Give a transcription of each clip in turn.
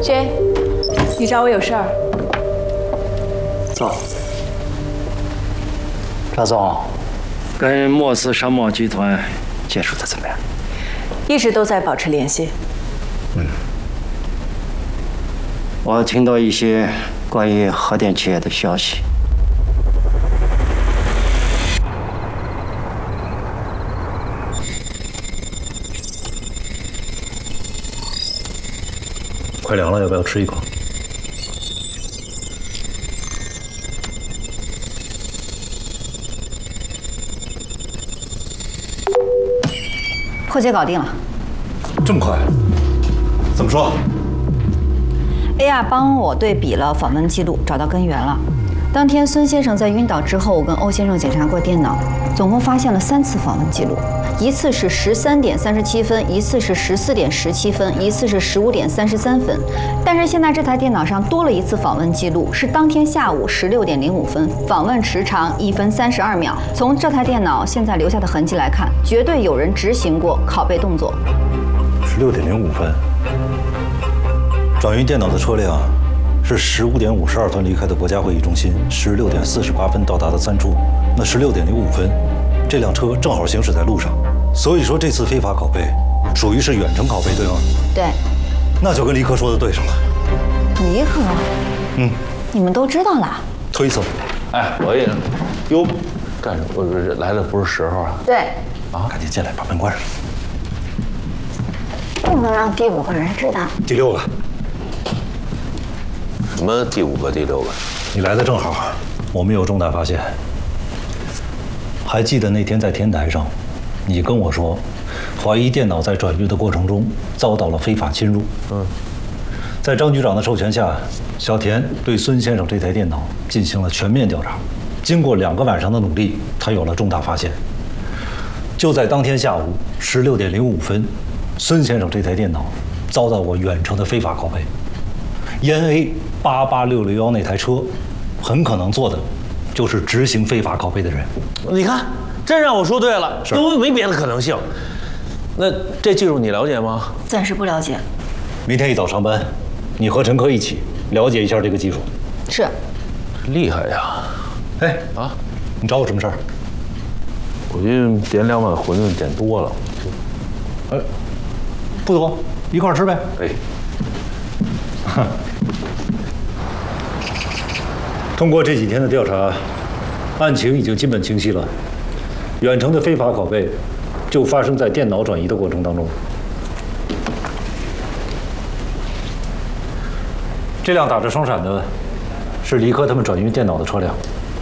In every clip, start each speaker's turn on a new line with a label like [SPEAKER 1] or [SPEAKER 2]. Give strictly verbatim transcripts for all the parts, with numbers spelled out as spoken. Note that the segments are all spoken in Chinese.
[SPEAKER 1] 谁？你找我有事儿？
[SPEAKER 2] 走。赵总，跟莫斯商贸集团接触的怎么样？
[SPEAKER 1] 一直都在保持联系。
[SPEAKER 2] 嗯。我听到一些关于核电企业的消息。
[SPEAKER 3] 快凉了，要不要吃一口？
[SPEAKER 4] 破解搞定了，
[SPEAKER 3] 这么快？怎么说
[SPEAKER 4] ？A R 帮我对比了访问记录，找到根源了。当天孙先生在晕倒之后，我跟欧先生检查过电脑，总共发现了三次访问记录。 一次是十三点三十七分，一次是十四点十七分，一次是十五点三十三分。但是现在这台电脑上多了一次访问记录，是当天下午十六点零五分，访问时长一分三十二秒。从这台电脑现在留下的痕迹来看，绝对有人执行过拷贝动作。
[SPEAKER 3] 十六点零五分，转运电脑的车辆是十五点五十二分离开的国家会议中心，十六点四十八分到达的三处。那十六点零五分。 这辆车正好行驶在路上，所以说这次非法拷贝属于是远程拷贝，对吗？
[SPEAKER 4] 对，
[SPEAKER 3] 那就跟黎克说的对上了。
[SPEAKER 4] 黎克，
[SPEAKER 3] 嗯，
[SPEAKER 4] 你们都知道了？
[SPEAKER 3] 推测。
[SPEAKER 5] 哎，我也，哟，干什么？我来的不是时候啊。
[SPEAKER 4] 对。
[SPEAKER 3] 啊，赶紧进来，把门关上。
[SPEAKER 4] 不能让第五个人知道。
[SPEAKER 3] 第六个。
[SPEAKER 5] 什么第五个、第六个？
[SPEAKER 3] 你来的正好，我们有重大发现。 还记得那天在天台上，你跟我说，怀疑电脑在转运的过程中遭到了非法侵入。嗯，在张局长的授权下，小田对孙先生这台电脑进行了全面调查。经过两个晚上的努力，他有了重大发现。就在当天下午十六点零五分，孙先生这台电脑遭到过远程的非法拷贝。燕 A 八八六六幺那台车，很可能做的。 就是执行非法拷贝的人，
[SPEAKER 5] 你看，真让我说对了，都没别的可能性。那这技术你了解吗？
[SPEAKER 4] 暂时不了解。
[SPEAKER 3] 明天一早上班，你和陈科一起了解一下这个技术。
[SPEAKER 4] 是。
[SPEAKER 5] 厉害呀！
[SPEAKER 3] 哎啊，你找我什么事儿？
[SPEAKER 5] 我就点两碗馄饨，点多了。
[SPEAKER 3] 哎，不多，一块儿吃呗。
[SPEAKER 5] 哎。
[SPEAKER 3] 哼。 通过这几天的调查，案情已经基本清晰了。远程的非法拷贝就发生在电脑转移的过程当中。这辆打着双闪的，是黎科他们转运电脑的车辆。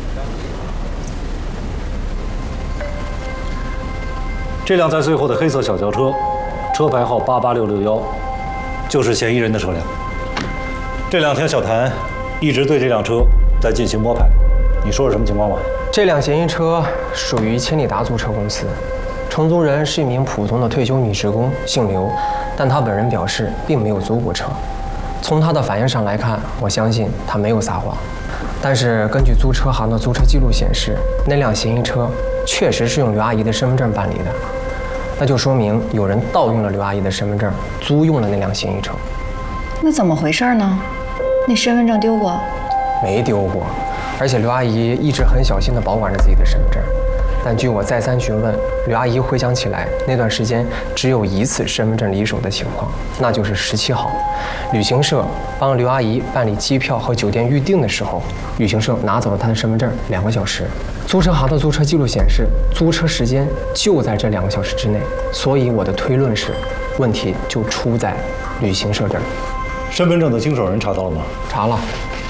[SPEAKER 3] 这辆在最后的黑色小轿车，车牌号八八六六幺，就是嫌疑人的车辆。这两天小谭一直对这辆车。 在进行摸排，你说是什么情况吧？
[SPEAKER 6] 这辆嫌疑车属于千里达租车公司，承租人是一名普通的退休女职工，姓刘，但她本人表示并没有租过车。从她的反应上来看，我相信她没有撒谎。但是根据租车行的租车记录显示，那辆嫌疑车确实是用刘阿姨的身份证办理的，那就说明有人盗用了刘阿姨的身份证，租用了那辆嫌疑车。
[SPEAKER 4] 那怎么回事呢？那身份证丢过？
[SPEAKER 6] 没丢过，而且刘阿姨一直很小心地保管着自己的身份证。但据我再三询问，刘阿姨回想起来，那段时间只有一次身份证离手的情况，那就是十七号，旅行社帮刘阿姨办理机票和酒店预订的时候，旅行社拿走了她的身份证两个小时。租车行的租车记录显示，租车时间就在这两个小时之内，所以我的推论是，问题就出在旅行社这里。
[SPEAKER 3] 身份证的经手人查到了吗？
[SPEAKER 6] 查了。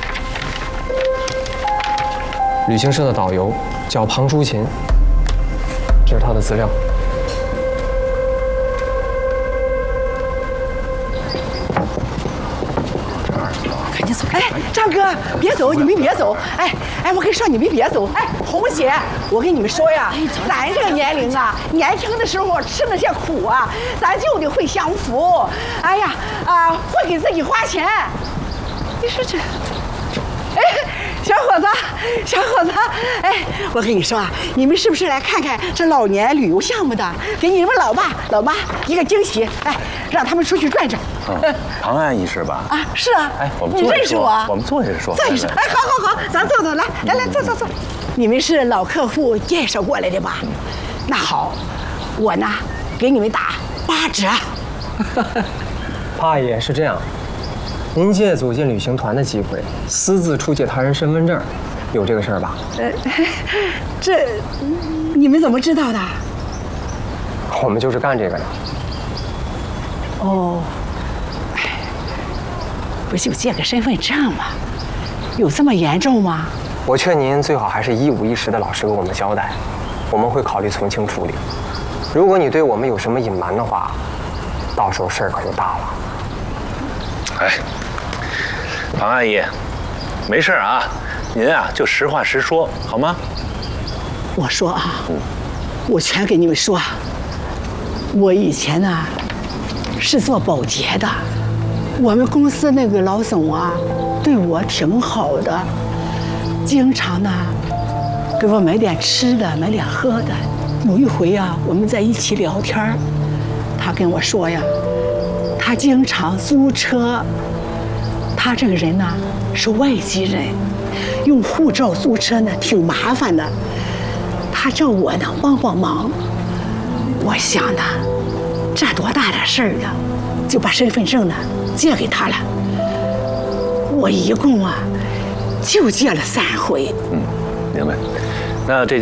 [SPEAKER 6] 旅行社的导游叫庞淑琴，这是他的资料。
[SPEAKER 7] 赶紧走！哎，张哥，别走，你们别走！哎哎，我跟你说，你们别走！哎，红姐，我跟你们说呀，咱这个年龄啊，年轻的时候吃那些苦啊，咱就得会享福。哎呀啊，会给自己花钱。你说这，哎。 小伙子，小伙子，哎，我跟你说啊，你们是不是来看看这老年旅游项目的？给你们老爸老妈一个惊喜，哎，让他们出去转转。
[SPEAKER 8] 嗯，庞安医师吧？
[SPEAKER 7] 啊，是啊。
[SPEAKER 8] 哎，我们
[SPEAKER 7] 你
[SPEAKER 8] 坐
[SPEAKER 7] 认识我？
[SPEAKER 8] 我们坐下说。
[SPEAKER 7] 坐下说。哎，好好好，咱坐坐，来来来，坐坐坐。你们是老客户介绍过来的吧？那好，我呢给你们打八折。
[SPEAKER 6] 庞阿姨是这样，您借组建旅行团的机会，私自出借他人身份证，有这个事儿吧？
[SPEAKER 7] 呃，这你们怎么知道的？
[SPEAKER 6] 我们就是干这个的。
[SPEAKER 7] 哦，哎，不就借个身份证吗？有这么严重吗？
[SPEAKER 6] 我劝您最好还是一五一十的老实给我们交代，我们会考虑从轻处理。如果你对我们有什么隐瞒的话，到时候事儿可就大了。
[SPEAKER 8] 哎，庞阿姨，没事啊，您啊就实话实说，好吗？
[SPEAKER 7] 我说啊，我全给你们说。我以前呢是做保洁的，我们公司那个老总啊对我挺好的，经常呢给我买点吃的，买点喝的。有一回啊，我们在一起聊天，他跟我说呀，他经常租车。他这个人呢是外籍人，用护照租车呢挺麻烦的。他叫我呢帮帮忙。我想呢，这多大点事儿呢，就把身份证呢借给他了。我一共啊就借了三回。
[SPEAKER 8] 嗯，明白。那这件。